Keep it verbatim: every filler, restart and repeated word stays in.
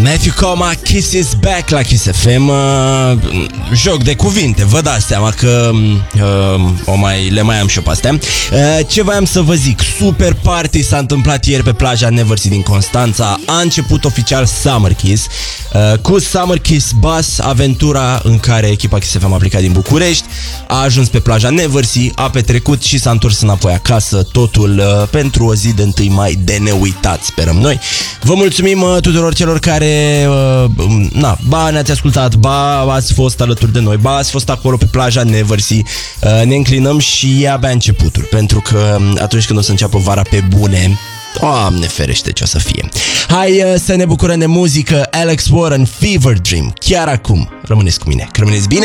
Matthew Coma, Kiss is Back la Kiss F M. uh, Joc de cuvinte, vă dați seama că uh, o mai, le mai am și eu pe astea. uh, Ce voiam să vă zic, super party s-a întâmplat ieri pe plaja Neversea din Constanța. A început oficial Summer Kiss. uh, Cu Summer Kiss Bus, aventura în care echipa Kiss F M a plecat din București, a ajuns pe plaja Neversea, a petrecut și s-a întors înapoi acasă. Totul uh, pentru o zi de întâi mai de neuitat, sperăm noi. Vă mulțumim uh, tuturor celor care Uh, na, ba ne-ați ascultat, ba ați fost alături de noi, ba ați fost acolo pe plaja Neversea. uh, Ne înclinăm și e abia începutul, pentru că atunci când o să înceapă vara pe bune, Doamne ferește ce o să fie. Hai uh, să ne bucurăm de muzică. Alex Warren, Fever Dream, chiar acum. Rămâneți cu mine, că rămâneți bine.